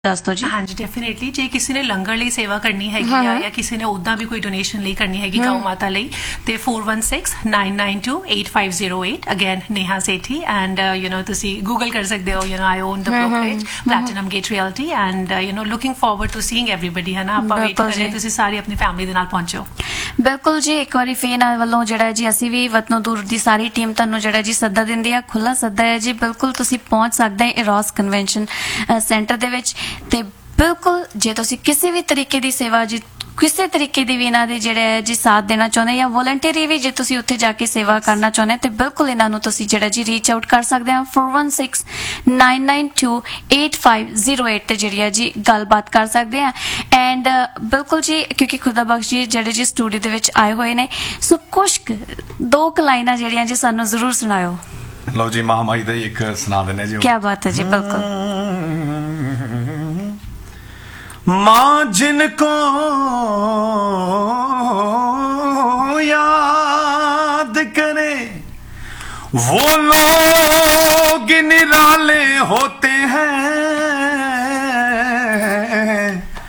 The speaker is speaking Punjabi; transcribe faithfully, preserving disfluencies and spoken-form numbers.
ਦੱਸ ਦਿਓ ਜੀ। ਹਾਂਜੀ ਡੈਫੀਨੇਟਲੀ, ਜੇ ਕਿਸੇ ਨੇ ਲੰਗਰ ਲਈ ਸੇਵਾ ਕਰਨੀ ਹੈਗੀ ਆ ਜਾਂ ਕਿਸੇ ਨੇ ਉੱਦਾਂ ਵੀ ਕੋਈ ਡੋਨੇਸ਼ਨ ਲਈ ਕਰਨੀ ਹੈਗੀ ਗਊ ਮਾਤਾ ਲਈ, ਤੇ four one six nine nine two eight five zero eight, again Neha Sethi, and you know ਤੁਸੀਂ ਗੂਗਲ ਕਰ ਸਕਦੇ ਹੋ, you know I on the brokerage platinum gate realty, and you know looking forward to seeing everybody, ਹੈ ਨਾ। ਆਪਾਂ ਵੇਟ ਕਰ ਰਹੇ ਤੁਸੀਂ ਸਾਰੇ ਆਪਣੀ ਫੈਮਿਲੀ ਦੇ ਨਾਲ ਪਹੁੰਚੋ। ਬਿਲਕੁਲ ਜੀ, ਇੱਕ ਵਾਰੀ ਫੇਰ ਨਾਲ ਵੱਲੋਂ ਜਿਹੜਾ ਜੀ ਅਸੀਂ ਵੀ ਵਤਨੋਂ ਦੂਰ ਦੀ ਸਾਰੀ ਟੀਮ ਤੁਹਾਨੂੰ ਜਿਹੜਾ ਜੀ ਸੱਦਾ ਦਿੰਦੀ ਆ, ਖੁੱਲਾ ਸੱਦਾ ਹੈ ਜੀ। ਬਿਲਕੁਲ ਤੁਸੀਂ ਪਹੁੰਚ ਸਕਦੇ ਹੋ ਇਰੋਸ ਕਨਵੈਨਸ਼ਨ ਸੈਂਟਰ ਦੇ ਵਿੱਚ, ਤੇ ਬਿਲਕੁਲ ਜੇ ਤੁਸੀਂ ਕਿਸੇ ਵੀ ਤਰੀਕੇ ਦੀ ਸੇਵਾ ਜੀ ਕਿਸੇ ਤਰੀਕੇ ਦੀ ਵੀ ਇਹਨਾਂ ਦੇ ਜਿਹੜਾ ਜੀ ਸਾਥ ਦੇਣਾ ਚਾਹੁੰਦੇ ਜਾਂ ਵੋਲੰਟਰੀ ਵੀ ਜੇ ਤੁਸੀਂ ਉੱਥੇ ਜਾ ਕੇ ਸੇਵਾ ਕਰਨਾ ਚਾਹੁੰਦੇ ਤੇ ਬਿਲਕੁਲ ਇਹਨਾਂ ਨੂੰ ਤੁਸੀਂ ਜਿਹੜਾ ਜੀ ਰੀਚ ਆਊਟ ਕਰ ਸਕਦੇ ਹੋ four one six nine nine two eight five zero eight ਤੇ ਜਿਹੜੀ ਹੈ ਜੀ ਗੱਲਬਾਤ ਕਰ ਸਕਦੇ ਆ। ਐਂਡ ਬਿਲਕੁਲ ਜੀ, ਕਿਉਂਕਿ ਖੁਦਾ ਬਖਸ਼ ਜੀ ਜਿਹੜੇ ਜੀ ਸਟੂਡੀਓ ਦੇ ਵਿੱਚ ਆਏ ਹੋਏ ਨੇ, ਸੋ ਕੁਛ ਦੋ ਕੁ ਲਾਈਨਾਂ ਜਿਹੜੀਆਂ ਜੀ ਸਾਨੂੰ ਜ਼ਰੂਰ ਸੁਣਾਇਓ। ਲਓ ਜੀ, ਮਹਾਮਾਈ ਦਾ ਇੱਕ ਸੁਣਾ ਦਿੰਦੇ ਜੀ। ਕੀ ਬਾਤ ਹੈ ਜੀ। ਬਿਲकुल। माँ जिनको याद करे वो लोग निराले होते हैं,